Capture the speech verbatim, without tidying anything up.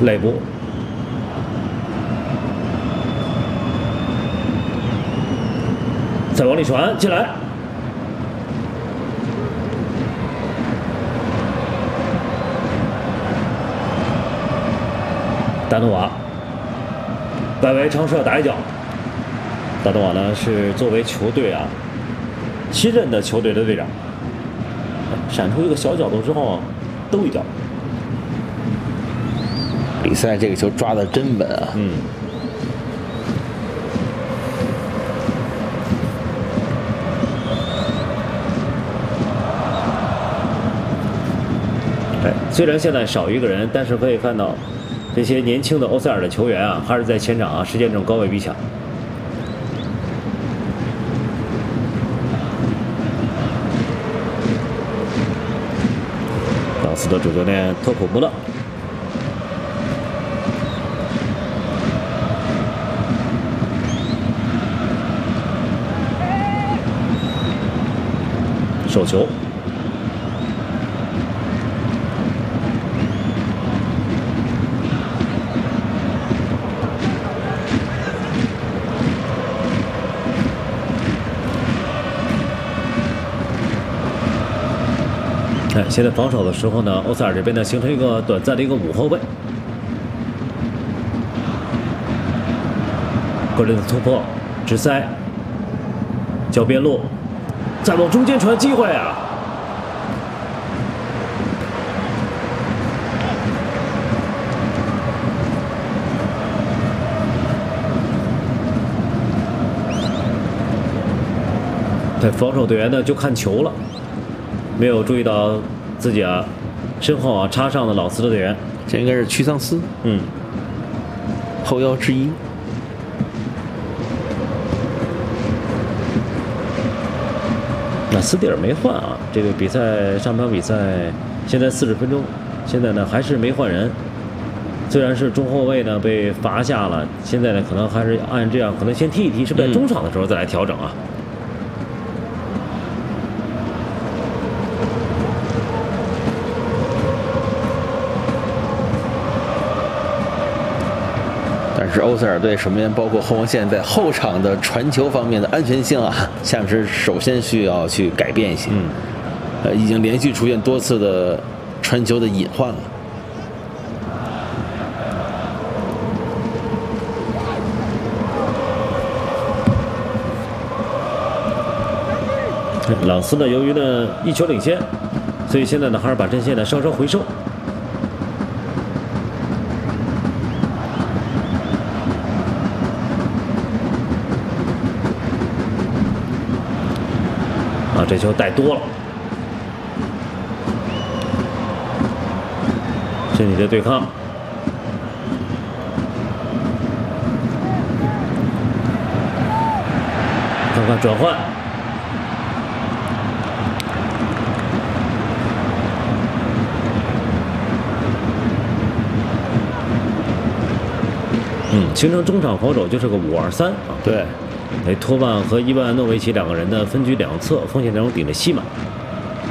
肋部。再往里传进来，达诺瓦外围长射打一脚。达诺瓦呢是作为球队啊新任的球队的队长，闪出一个小角度之后兜一脚。 比赛这个球抓得真稳啊！ 嗯。哎，虽然现在少一个人，但是可以看到这些年轻的欧塞尔的球员啊，还是在前场啊实现这种高位逼抢。老斯的主教练托普穆勒。手球，哎，现在防守的时候呢，欧塞尔这边呢形成一个短暂的一个五后卫，个人的突破，直塞，交边路。再往中间传，机会啊！对，防守队员呢就看球了，没有注意到自己啊身后啊插上的老斯的队员， 这应该是屈桑斯， 嗯， 后腰之一。 那斯蒂尔没换啊，这个比赛上场比赛现在四十分钟，现在呢还是没换人。虽然是中后卫呢被罚下了，现在呢可能还是按这样，可能先踢一踢，是不是在中场的时候再来调整啊？ 但是欧塞尔队首先包括后防线在后场的传球方面的安全性啊，下面是首先需要去改变一些。 嗯， 呃，已经连续出现多次的传球的隐患了。 朗斯呢，由于呢一球领先，所以现在呢还是把阵线呢稍稍回收。啊，这球带多了，身体的对抗。看看转换。嗯，形成中场防守就是个五二三啊。 对， 哎，托曼和伊万诺维奇两个人呢分居两侧，锋线阵容顶着西马。